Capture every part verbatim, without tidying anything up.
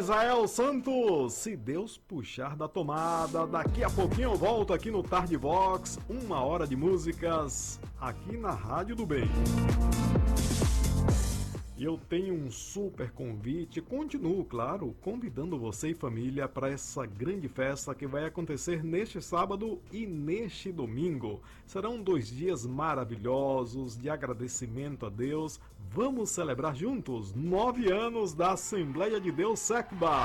Israel Santos, se Deus puxar da tomada, daqui a pouquinho eu volto aqui no Tarde Vox, uma hora de músicas, aqui na Rádio do Bem. E eu tenho um super convite, continuo, claro, convidando você e família para essa grande festa que vai acontecer neste sábado e neste domingo. Serão dois dias maravilhosos de agradecimento a Deus. Vamos celebrar juntos nove anos da Assembleia de Deus SECBA.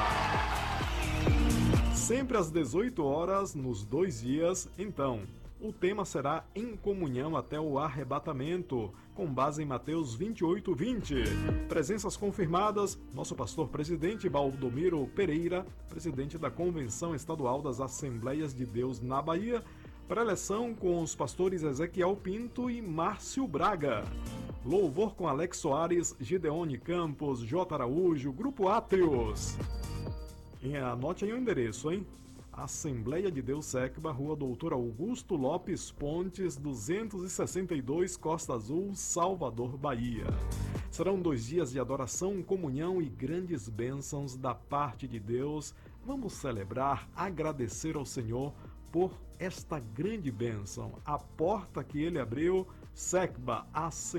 Sempre às dezoito horas, nos dois dias, então. O tema será Em Comunhão até o Arrebatamento, com base em Mateus vinte e oito, vinte. Presenças confirmadas, nosso pastor presidente Baldomiro Pereira, presidente da Convenção Estadual das Assembleias de Deus na Bahia, preleção com os pastores Ezequiel Pinto e Márcio Braga. Louvor com Alex Soares, Gideone Campos, J. Araújo, Grupo Átrios. E anote aí o endereço, hein? Assembleia de Deus SECBA, Rua Doutor Augusto Lopes Pontes, duzentos e sessenta e dois, Costa Azul, Salvador, Bahia. Serão dois dias de adoração, comunhão e grandes bênçãos da parte de Deus. Vamos celebrar, agradecer ao Senhor por esta grande bênção. A porta que Ele abriu, SECBA, Assembleia.